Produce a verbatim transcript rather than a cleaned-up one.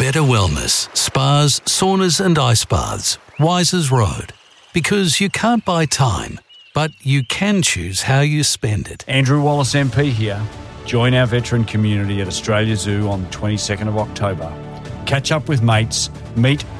better wellness, spas, saunas and ice baths. Wisers Road. Because you can't buy time, but you can choose how you spend it. Andrew Wallace M P here. Join our veteran community at Australia Zoo on the twenty-second of October. Catch up with mates, meet